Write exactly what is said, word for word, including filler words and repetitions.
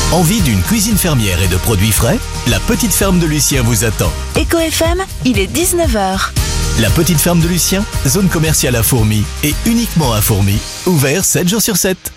Envie d'une cuisine fermière et de produits frais? La petite ferme de Lucien vous attend. Eco F M, il est dix-neuf heures. La petite ferme de Lucien, zone commerciale à Fourmies et uniquement à Fourmies, ouvert sept jours sur sept.